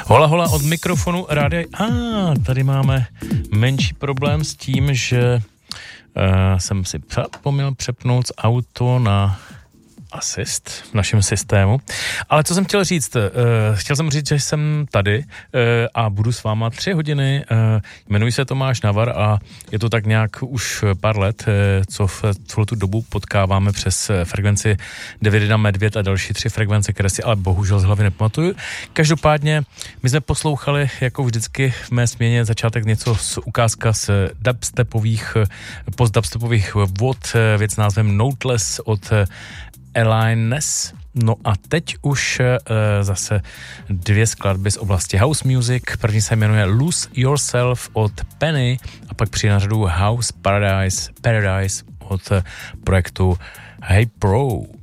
Hola, hola od mikrofonu rádia. Tady máme menší problém s tím, že jsem si zapomněl přepnout auto na asist v našem systému. Ale co jsem chtěl říct? Chtěl jsem říct, že jsem tady a budu s váma 3 hodiny. Jmenuji se Tomáš Navar a je to tak nějak už pár let, co v celou tu dobu potkáváme přes frekvenci 9 Medvěd a další 3 frekvence, které si ale bohužel z hlavy nepamatuju. Každopádně my jsme poslouchali jako vždycky v mé směně začátek něco z ukázka z dubstepových, post-dubstepových vod, věc názvem Noteless od Alines. No a teď už zase 2 skladby z oblasti house music. První se jmenuje Lose Yourself od Penny a pak přijde na řadu House Paradise od projektu Hey Pro.